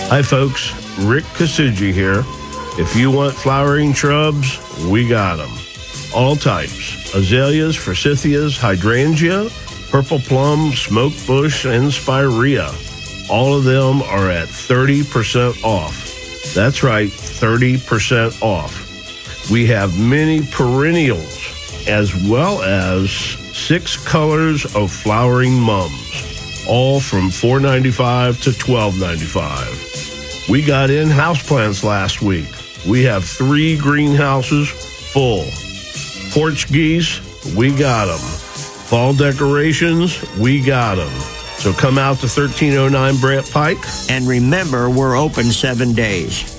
Hi, folks. Rick Kasuji here. If you want flowering shrubs, we got them. All types. Azaleas, forsythias, hydrangea, purple plum, smoke bush, and spirea. All of them are at 30% off. That's right, 30% off. We have many perennials, as well as 6 colors of flowering mums, all from $4.95 to $12.95. We got in houseplants last week. We have 3 greenhouses full. Porch geese, we got them. Fall decorations, we got them. So come out to 1309 Brant Pike. And remember, we're open 7 days.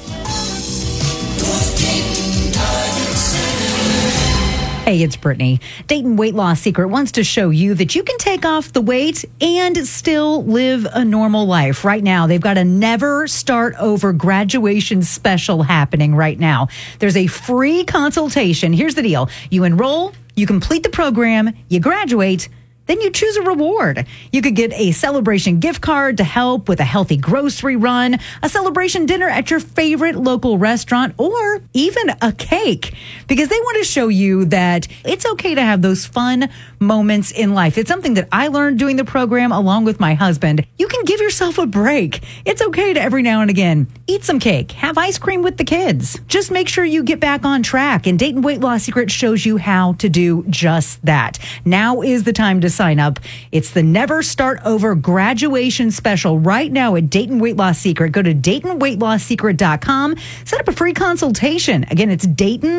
Hey, it's Brittany. Dayton Weight Loss Secret wants to show you that you can take off the weight and still live a normal life. Right now, they've got a Never Start Over graduation special happening right now. There's a free consultation. Here's the deal. You enroll, you complete the program, you graduate, then you choose a reward. You could get a celebration gift card to help with a healthy grocery run, a celebration dinner at your favorite local restaurant, or even a cake. Because they want to show you that it's okay to have those fun moments in life. It's something that I learned doing the program along with my husband. You can give yourself a break. It's okay to every now and again eat some cake, have ice cream with the kids. Just make sure you get back on track. And Dayton Weight Loss Secret shows you how to do just that. Now is the time to sign up. It's the Never Start Over graduation special right now at Dayton Weight Loss Secret. Go to DaytonWeightLossSecret.com. Set up a free consultation. Again, it's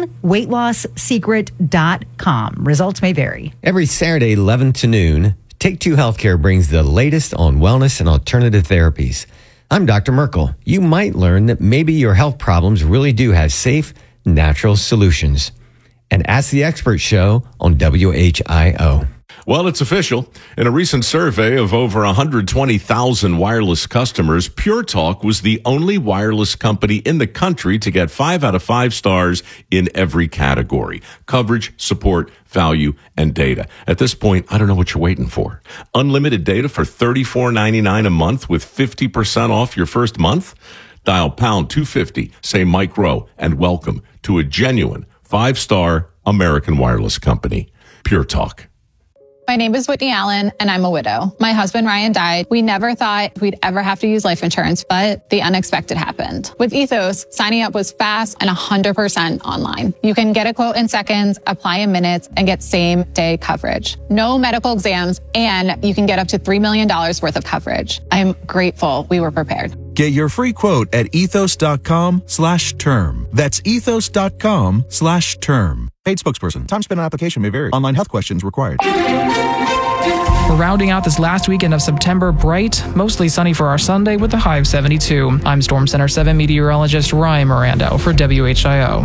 DaytonWeightLossSecret.com. Results may vary. Every Saturday, 11 to noon, Take Two Healthcare brings the latest on wellness and alternative therapies. I'm Dr. Merkel. You might learn that maybe your health problems really do have safe, natural solutions. And Ask the Expert show on WHIO. Well, it's official. In a recent survey of over 120,000 wireless customers, Pure Talk was the only wireless company in the country to get 5 out of 5 stars in every category: coverage, support, value, and data. At this point, I don't know what you're waiting for. Unlimited data for $34.99 a month with 50% off your first month? Dial pound 250, say Mike Rowe, and welcome to a genuine 5-star American wireless company. Pure Talk. My name is Whitney Allen, and I'm a widow. My husband, Ryan, died. We never thought we'd ever have to use life insurance, but the unexpected happened. With Ethos, signing up was fast and 100% online. You can get a quote in seconds, apply in minutes, and get same-day coverage. No medical exams, and you can get up to $3 million worth of coverage. I'm grateful we were prepared. Get your free quote at ethos.com/term. That's ethos.com/term. Paid spokesperson. Time spent on application may vary. Online health questions required. We're rounding out this last weekend of September bright, mostly sunny for our Sunday with a high of 72. I'm Storm Center 7 meteorologist Ryan Mirando for WHIO.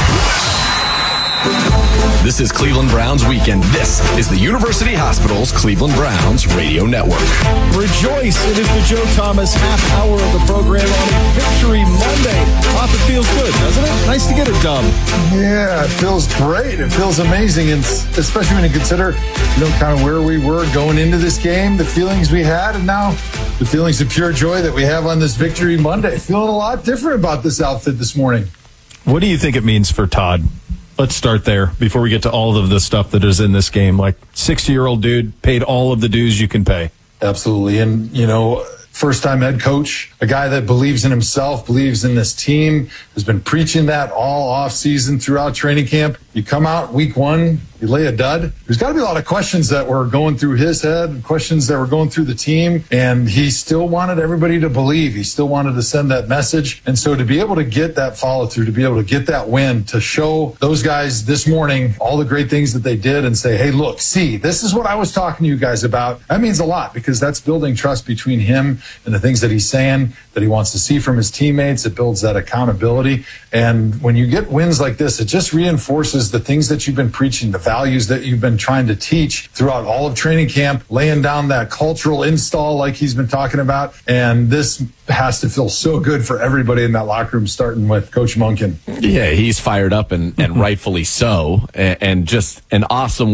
This is Cleveland Browns Weekend. This is the University Hospital's Cleveland Browns Radio Network. Rejoice! It is the Joe Thomas half hour of the program on Victory Monday. It feels good, doesn't it? Nice to get a dub. Yeah, it feels great. It feels amazing, and especially when you consider, kind of where we were going into this game, the feelings we had, and now the feelings of pure joy that we have on this Victory Monday. Feeling a lot different about this outfit this morning. What do you think it means for Todd? Let's start there before we get to all of the stuff that is in this game. Like, 60-year-old dude, paid all of the dues you can pay. Absolutely. And, first-time head coach, a guy that believes in himself, believes in this team, has been preaching that all off-season throughout training camp. You come out week 1, you lay a dud. There's got to be a lot of questions that were going through his head, questions that were going through the team, and he still wanted everybody to believe. He still wanted to send that message. And so to be able to get that follow-through, to be able to get that win, to show those guys this morning all the great things that they did and say, hey, look, see, this is what I was talking to you guys about. That means a lot, because that's building trust between him and the things that he's saying, that he wants to see from his teammates. It builds that accountability. And when you get wins like this, it just reinforces the things that you've been preaching, the values that you've been trying to teach throughout all of training camp, laying down that cultural install like he's been talking about. And this has to feel so good for everybody in that locker room, starting with Coach Monken. Yeah, he's fired up and rightfully so, and just an awesome